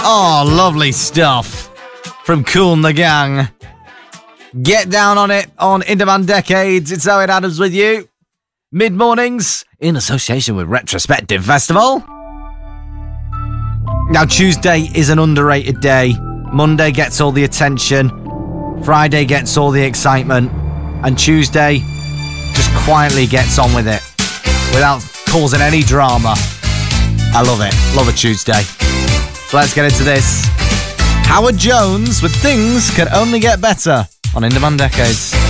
Oh, lovely stuff from Kool and the Gang. Get down on it on Indie Decades. It's Owen Adams with you. Mid-mornings in association with Retrospective Festival. Now, Tuesday is an underrated day. Monday gets all the attention. Friday gets all the excitement. And Tuesday just quietly gets on with it without causing any drama. I love it. Love a Tuesday. So let's get into this. Howard Jones with Things Can Only Get Better on Indie Decades.